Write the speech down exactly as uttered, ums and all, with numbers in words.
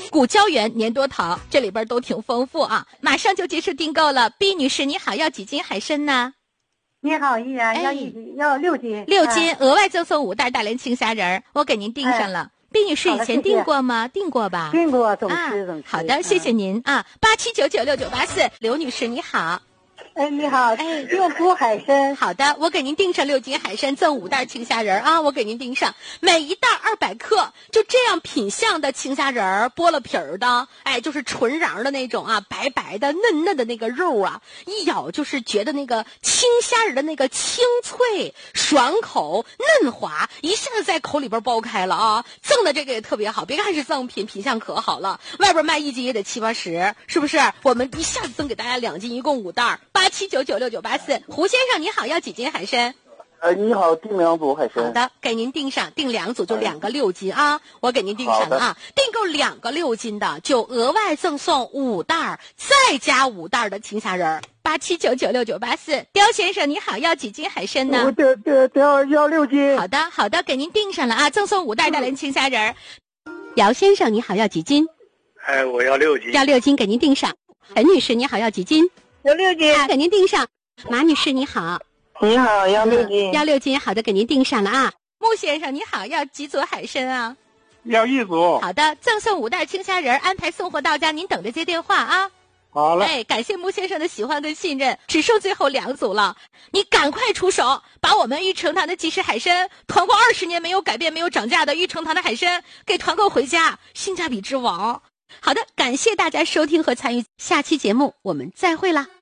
谷胶原、粘多糖，这里边都挺丰富啊。马上就结束订购了。毕女士你好，要几斤海参呢？ 你好，依然要一斤，要六斤， 六斤，额外赠送五袋大连青虾仁儿，我给您订上了。毕女士以前订过吗？订过吧？ 订过，总吃总吃。 好的，谢谢您啊。八七九九六九八四，刘女士你好。 哎，你好，哎，用补海参。 好的，我给您订上六斤海参，赠五袋青虾仁啊，我给您订上，每一袋二百克，就这样品相的青虾仁儿，剥了皮儿的，哎，就是纯瓤的那种啊，白白的、嫩嫩的那个肉啊，一咬就是觉得那个青虾仁的那个清脆、爽口、嫩滑，一下子在口里边爆开了啊！赠的这个也特别好，别看是赠品，品相可好了，外边卖一斤也得七八十，是不是？我们一下子赠给大家两斤，一共五袋。八七九九六九八四，胡先生你好，要几斤海参？ 呃，你好，订两组海参。 好的，给您订上，订两组就两个六斤啊，我给您订上了啊。订购两个六斤的，就额外赠送五袋，再加五袋的青虾仁儿。八七九九六九八四，刁先生你好，要几斤海参呢？ 我得得得要要六斤。 好的，好的，给您订上了啊，赠送五袋大连青虾仁儿。姚先生你好，要几斤？ 哎，我要六斤。 要六斤，给您订上。陈女士你好，要几斤？ 有六斤， 给您订上。马女士你好， 你好，要六斤， 要六斤，好的，给您订上了啊。穆先生你好，要几组海参啊？ 要一组。 好的，赠送五袋青虾仁，安排送货到家，您等着接电话啊。 好了， 哎，感谢穆先生的喜欢跟信任，只剩最后两组了，你赶快出手，把我们玉成堂的即食海参，团购二十年没有改变、没有涨价的玉成堂的海参给团购回家，性价比之王。好的，感谢大家收听和参与，下期节目我们再会啦。